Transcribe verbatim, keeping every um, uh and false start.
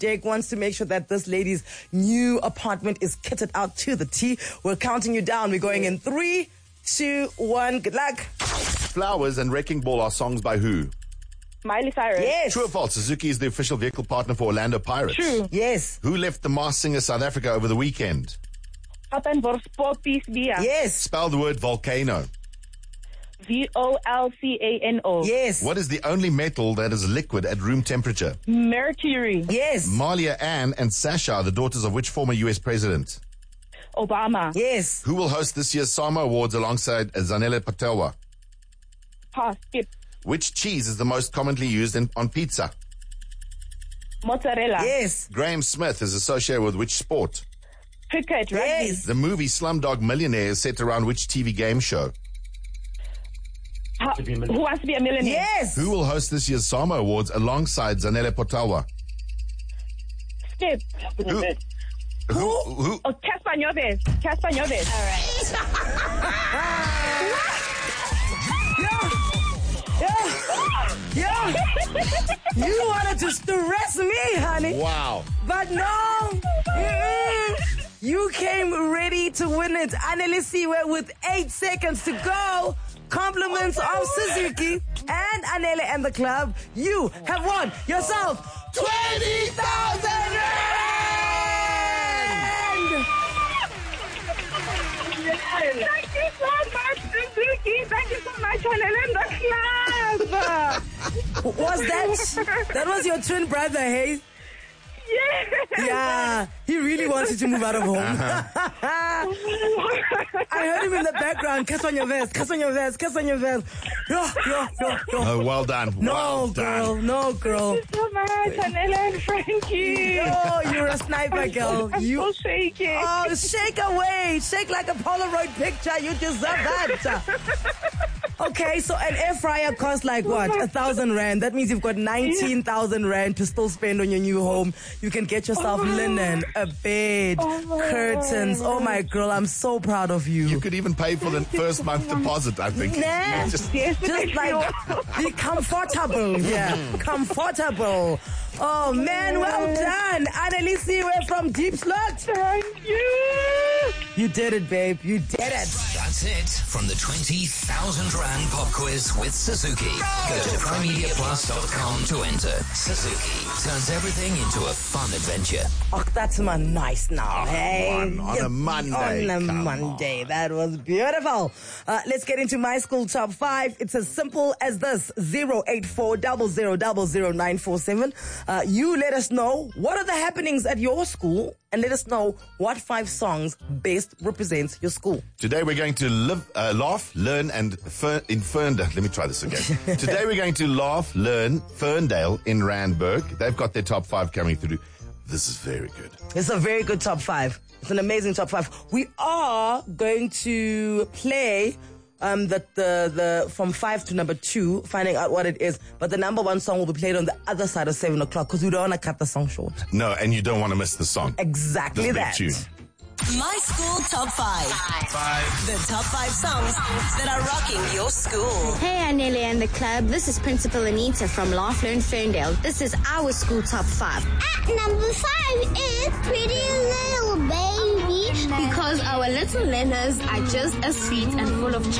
Dick wants to make sure that this lady's new apartment is kitted out to the T. We're counting you down. We're going in three, two, one. Good luck. Flowers and Wrecking Ball are songs by who? Miley Cyrus. Yes. True or false? Suzuki is the official vehicle partner for Orlando Pirates. True. Yes. Who left the Masked Singer South Africa over the weekend? Papen Vorspoppies Bia. Yes. Spell the word volcano. V O L C A N O. Yes. What is the only metal that is liquid at room temperature? Mercury. Yes. Malia, Ann, and Sasha are the daughters of which former U S president? Obama. Yes. Who will host this year's Sama Awards alongside Zanele Patelwa? Pass. Skip. Which cheese is the most commonly used in, on pizza? Mozzarella. Yes. Graham Smith is associated with which sport? Cricket. Rugby. Yes. The movie Slumdog Millionaire is set around which T V game show? Ha- Who wants to be a millionaire? Yes. Who will host this year's Sama Awards alongside Zanele Patelwa? Skip. Who? Who? Who? Oh, Casper Nyoves. Casper Nyoves. Yeah. You wanted to stress me, honey. Wow. But no. Mm-mm. You came ready to win it. Annelisiwe with eight seconds to go. Compliments of Suzuki and Anele and the club. You have won yourself twenty thousand rand. Thank you so much, Suzuki. Thank you so much, Anele and the club. Was that, that was your twin brother, hey? Yes. Yeah, he really wants you to move out of home. Uh-huh. I heard him in the background. Kiss on your vest, kiss on your vest, kiss on your vest. No, no, no, no. Oh, well done. No, well girl, done. no, girl. Thank you so much, Anele and Frankie. Oh, you're a sniper, girl. I'm You. so shaky. Oh, shake away. Shake like a Polaroid picture. You deserve that. Okay, so an air fryer costs like what? A thousand rand. That means you've got nineteen thousand rand to still spend on your new home. You can get yourself Oh. linen, a bed, Oh. curtains. Oh my girl, I'm so proud of you. You could even pay for the first month deposit, I think. Nah, Just- Yes, just like be comfortable. Yeah, comfortable. Oh man, well done. Annelisiwe from Deep Slot. Thank you. You did it, babe. You did it. That's it from the twenty thousand Rand Pop Quiz with Suzuki. Go to prime media plus dot com to enter. Suzuki turns everything into a fun adventure. Oh, that's my nice now. Hey, on, on a Monday, On a come Monday. That was beautiful. Uh, let's get into my school top five. It's as simple as this: zero eight four zero zero zero zero nine four seven. Uh, you let us know what are the happenings at your school, and let us know what five songs best represents your school. Today we're going to live, uh, laugh, learn, and fer- in Ferndale. Let me try this again. Today we're going to laugh, learn, Ferndale in Randburg. They've got their top five coming through. This is very good. It's a very good top five. It's an amazing top five. We are going to play um, the, the the from five to number two, finding out what it is. But the number one song will be played on the other side of seven o'clock because we don't want to cut the song short. No, and you don't want to miss the song. Exactly This big that. tune. My School Top five. Five. The top five songs that are rocking your school. Hey, Anele and the club. This is Principal Anita from Laugh Learn Ferndale. This is our school top five. At number five is Pretty Little Baby. Because our little learners are just as sweet and full of